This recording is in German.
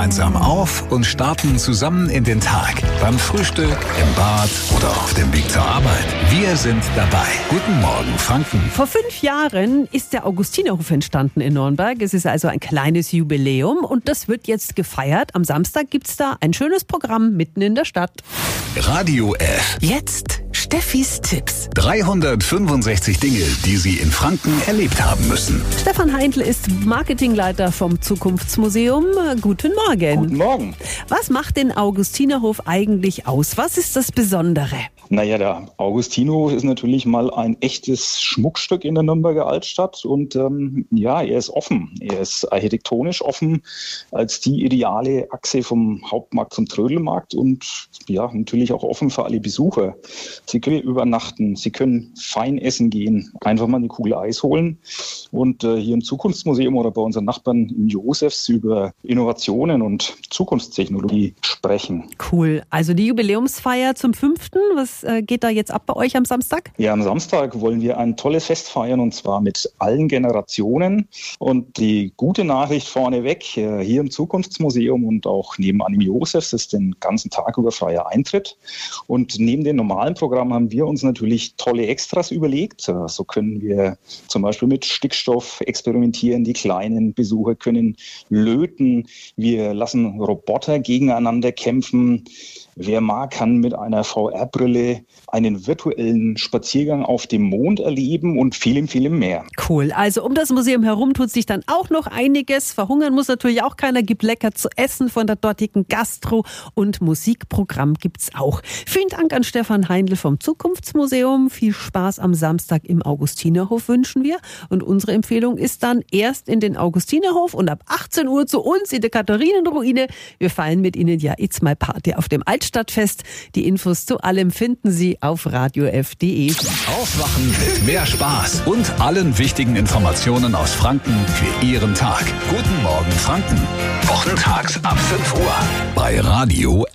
gemeinsam auf und starten zusammen in den Tag. Beim Frühstück, im Bad oder auf dem Weg zur Arbeit. Wir sind dabei. Guten Morgen, Franken. Vor 5 Jahren ist der Augustinerhof entstanden in Nürnberg. Es ist also ein kleines Jubiläum und das wird jetzt gefeiert. Am Samstag gibt's da ein schönes Programm mitten in der Stadt. Radio F. Jetzt Steffis Tipps. 365 Dinge, die Sie in Franken erlebt haben müssen. Stefan Heindl ist Marketingleiter vom Zukunftsmuseum. Guten Morgen. Guten Morgen. Was macht den Augustinerhof eigentlich aus? Was ist das Besondere? Naja, der Augustinerhof ist natürlich mal ein echtes Schmuckstück in der Nürnberger Altstadt und er ist offen. Er ist architektonisch offen als die ideale Achse vom Hauptmarkt zum Trödelmarkt und ja, natürlich auch offen für alle Besucher. Sie können übernachten, Sie können fein essen gehen, einfach mal eine Kugel Eis holen und hier im Zukunftsmuseum oder bei unseren Nachbarn im Josefs über Innovationen und Zukunftstechnologie sprechen. Cool. Also die Jubiläumsfeier zum 5. Was geht da jetzt ab bei euch am Samstag? Ja, am Samstag wollen wir ein tolles Fest feiern und zwar mit allen Generationen. Und die gute Nachricht vorneweg, hier im Zukunftsmuseum und auch nebenan im Josefs ist den ganzen Tag über freier Eintritt. Und neben dem normalen Programm haben wir uns natürlich tolle Extras überlegt. So können wir zum Beispiel mit Stickstoff experimentieren. Die kleinen Besucher können löten. Wir lassen Roboter gegeneinander kämpfen. Wer mag, kann mit einer VR-Brille einen virtuellen Spaziergang auf dem Mond erleben und vielem, vielem mehr. Cool. Also um das Museum herum tut sich dann auch noch einiges. Verhungern muss natürlich auch keiner. Gibt lecker zu essen von der dortigen Gastro und Musikprogramm gibt's auch. Vielen Dank an Stefan Heindl vom Zukunftsmuseum. Viel Spaß am Samstag im Augustinerhof wünschen wir. Und unsere Empfehlung ist dann erst in den Augustinerhof und ab 18 Uhr zu uns in der Katharinenruine. Wir feiern mit Ihnen ja It's My Party auf dem Altstadtfest. Die Infos zu allem finden Sie auf radiof.de. Aufwachen mit mehr Spaß und allen wichtigen Informationen aus Franken für Ihren Tag. Guten Morgen, Franken. Wochentags ab 5 Uhr bei Radio